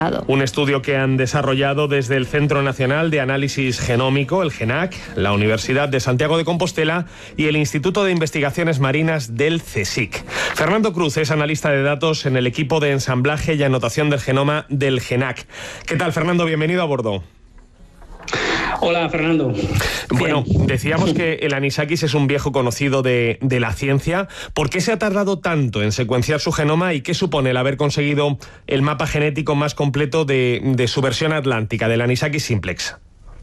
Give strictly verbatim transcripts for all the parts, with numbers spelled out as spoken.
Un estudio que han desarrollado desde el Centro Nacional de Análisis Genómico, el GENAC, la Universidad de Santiago de Compostela y el Instituto de Investigaciones Marinas del CSIC. Fernando Cruz es analista de datos en el equipo de ensamblaje y anotación del genoma del GENAC. ¿Qué tal, Fernando? Bienvenido a bordo. Hola, Fernando. Bueno, decíamos que el anisakis es un viejo conocido de, de la ciencia. ¿Por qué se ha tardado tanto en secuenciar su genoma y qué supone el haber conseguido el mapa genético más completo de, de su versión atlántica, del anisakis simplex?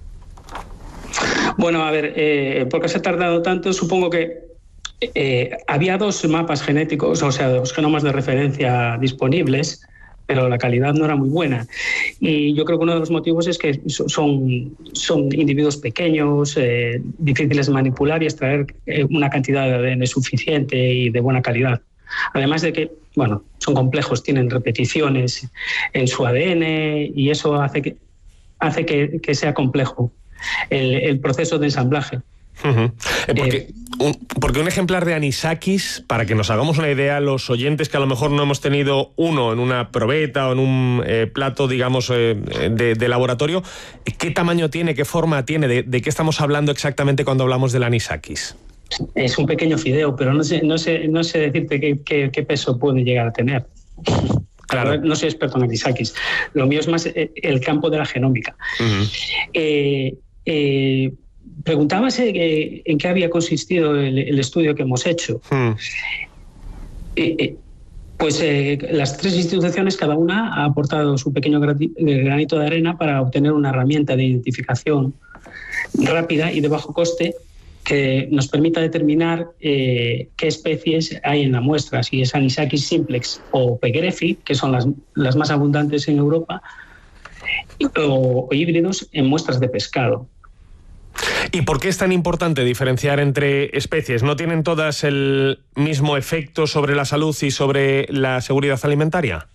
Bueno, a ver, eh, ¿por qué se ha tardado tanto? Supongo que eh, había dos mapas genéticos, o sea, dos genomas de referencia disponibles, pero la calidad no era muy buena. Y yo creo que uno de los motivos es que son, son individuos pequeños, eh, difíciles de manipular y extraer eh, una cantidad de A D N suficiente y de buena calidad. Además de que, bueno, son complejos, tienen repeticiones en su A D N y eso hace que, hace que, que sea complejo el, el proceso de ensamblaje. Uh-huh. Porque, un, porque un ejemplar de anisakis, para que nos hagamos una idea, los oyentes que a lo mejor no hemos tenido uno en una probeta o en un eh, plato, digamos, eh, de, de laboratorio, ¿qué tamaño tiene, qué forma tiene? ¿De, de qué estamos hablando exactamente cuando hablamos del anisakis? Es un pequeño fideo, pero no sé, no sé, no sé decirte qué, qué, qué peso puede llegar a tener. Claro. No soy experto en anisakis. Lo mío es más el campo de la genómica. Uh-huh. eh, eh, Preguntabas eh, en qué había consistido el, el estudio que hemos hecho. Hmm. Eh, eh, pues eh, las tres instituciones, cada una ha aportado su pequeño granito de arena para obtener una herramienta de identificación rápida y de bajo coste que nos permita determinar eh, qué especies hay en la muestra, si es anisakis simplex o pegrefi, que son las, las más abundantes en Europa, o, o híbridos en muestras de pescado. ¿Y por qué es tan importante diferenciar entre especies? ¿No tienen todas el mismo efecto sobre la salud y sobre la seguridad alimentaria?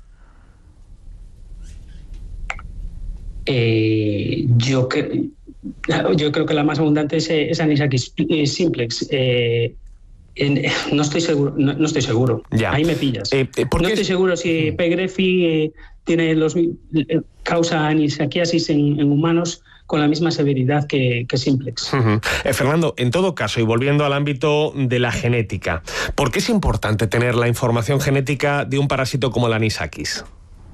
Eh, yo, cre yo creo que la más abundante es, es anisakis simplex. Eh, en, no estoy seguro. No, no estoy seguro. Ya. Ahí me pillas. Eh, no estoy es... seguro si pegrefi eh, tiene los, eh, causa anisakiasis en, en humanos con la misma severidad que, que simplex. Uh-huh. eh, Fernando, en todo caso, y volviendo al ámbito de la genética, ¿por qué es importante tener la información genética de un parásito como el anisakis?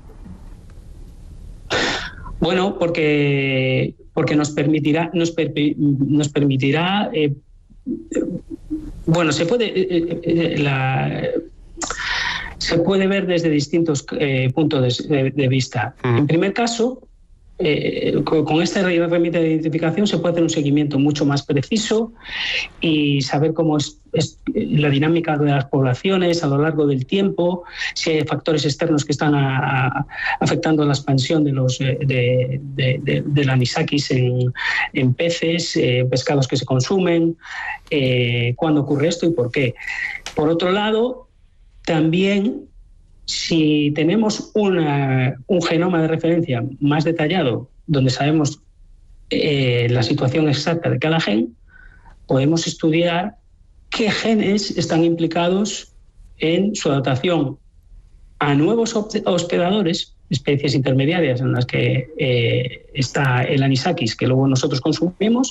Bueno, porque, porque nos permitirá, nos, per, nos permitirá eh, bueno, se puede eh, eh, la, se puede ver desde distintos eh, puntos de, de vista. Uh-huh. En primer caso, Eh, con esta herramienta de identificación se puede hacer un seguimiento mucho más preciso y saber cómo es, es la dinámica de las poblaciones a lo largo del tiempo, si hay factores externos que están a, a, afectando la expansión de los de, de, de, del anisakis en, en peces, eh, pescados que se consumen, eh, cuándo ocurre esto y por qué. Por otro lado, también si tenemos una, un genoma de referencia más detallado, donde sabemos eh, la situación exacta de cada gen, podemos estudiar qué genes están implicados en su adaptación a nuevos hospedadores, especies intermediarias en las que eh, está el anisakis, que luego nosotros consumimos,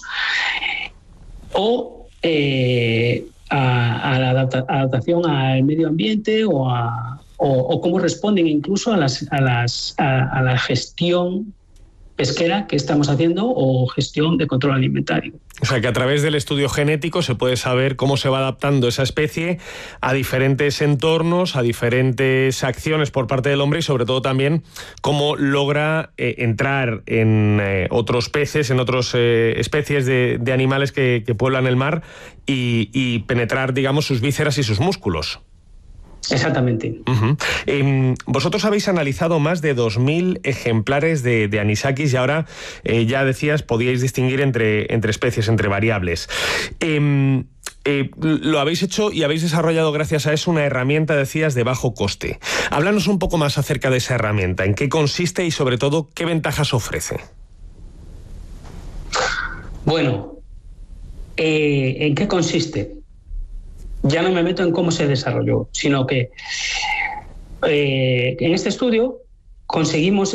o eh, a, a la adapta, adaptación al medio ambiente o a O, o cómo responden incluso a, las, a, las, a, a la gestión pesquera que estamos haciendo o gestión de control alimentario. O sea que a través del estudio genético se puede saber cómo se va adaptando esa especie a diferentes entornos, a diferentes acciones por parte del hombre y sobre todo también cómo logra eh, entrar en eh, otros peces, en otras eh, especies de, de animales que, que pueblan el mar y, y penetrar, digamos, sus vísceras y sus músculos. Exactamente. Uh-huh. eh, vosotros habéis analizado más de dos mil ejemplares de, de anisakis y ahora, eh, ya decías, podíais distinguir entre, entre especies, entre variables. Eh, eh, lo habéis hecho y habéis desarrollado gracias a eso una herramienta, decías, de bajo coste. Háblanos un poco más acerca de esa herramienta, en qué consiste y sobre todo qué ventajas ofrece. Bueno, eh, ¿en qué consiste? Ya no me meto en cómo se desarrolló, sino que eh, en este estudio conseguimos